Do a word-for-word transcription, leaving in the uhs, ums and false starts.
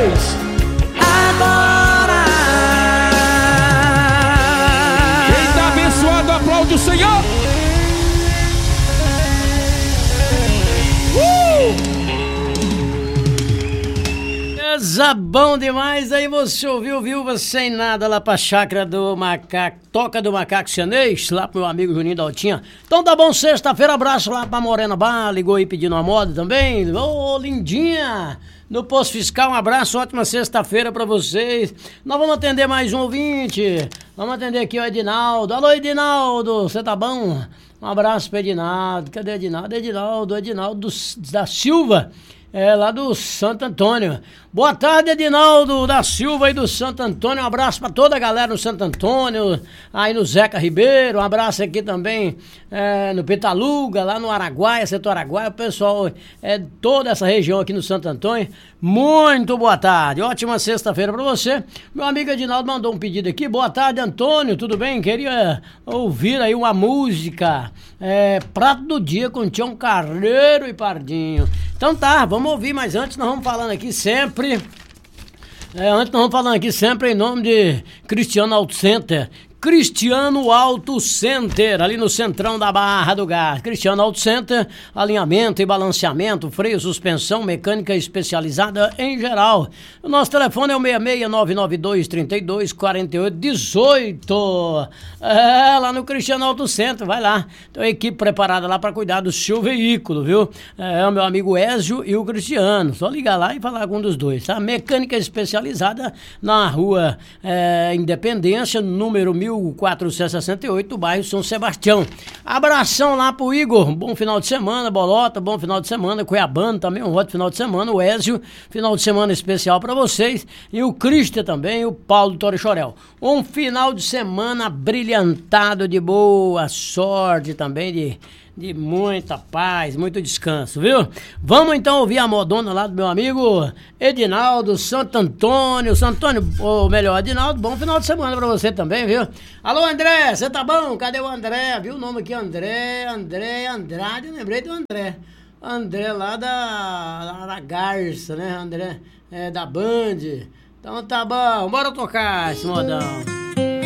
vocês. Agora. Quem tá abençoado, aplaude o Senhor. Coisa bom demais, aí você ouviu Viúva Sem Nada lá pra chácara do Macaco, Toca do Macaco Chinês, lá pro meu amigo Juninho Daltinha. Então tá bom, sexta-feira, abraço lá pra Morena Bar, ligou aí pedindo uma moda também. Ô, oh, lindinha! No Posto Fiscal, um abraço, ótima sexta-feira pra vocês. Nós vamos atender mais um ouvinte. Vamos atender aqui o Edinaldo. Alô, Edinaldo, você tá bom? Um abraço pro Edinaldo. Cadê o Edinaldo? Edinaldo, Edinaldo da Silva. É, lá do Santo Antônio. Boa tarde, Edinaldo da Silva e do Santo Antônio. Um abraço pra toda a galera no Santo Antônio, aí no Zeca Ribeiro. Um abraço aqui também é, no Petaluga, lá no Araguaia, setor Araguaia. O pessoal é toda essa região aqui no Santo Antônio. Muito boa tarde. Ótima sexta-feira pra você. Meu amigo Edinaldo mandou um pedido aqui. Boa tarde, Antônio. Tudo bem? Queria ouvir aí uma música. É, Prato do Dia com Tião Carreiro e Pardinho. Então tá, vamos ouvir, mas antes nós vamos falando aqui sempre, é, antes nós vamos falando aqui sempre em nome de Cristiano Auto Center. Cristiano Auto Center, ali no centrão da Barra do Gás. Cristiano Auto Center, alinhamento e balanceamento, freio, suspensão, mecânica especializada em geral. O nosso telefone é o seis seis nove nove dois, três dois, quatro oito um oito. É, lá no Cristiano Auto Center, vai lá. Tem uma equipe preparada lá para cuidar do seu veículo, viu? É o meu amigo Ézio e o Cristiano. Só ligar lá e falar com um dos dois, tá? Mecânica especializada na rua é, Independência, número mil quatrocentos e sessenta e oito, bairro São Sebastião. Abração lá pro Igor, bom final de semana, Bolota, bom final de semana, Cuiabano também, um ótimo final de semana, o Ézio, final de semana especial pra vocês, e o Cristian também, e o Paulo Torixorel. Um final de semana brilhantado de boa sorte também, de de muita paz, muito descanso, viu? Vamos então ouvir a modona lá do meu amigo Edinaldo Santo Antônio. Santo Antônio, ou melhor, Edinaldo, bom final de semana pra você também, viu? Alô, André, você tá bom? Cadê o André? Viu o nome aqui? André, André, Andrade, eu lembrei do André. André lá da, da Garça, né? André é, da Band. Então tá bom, bora tocar esse modão.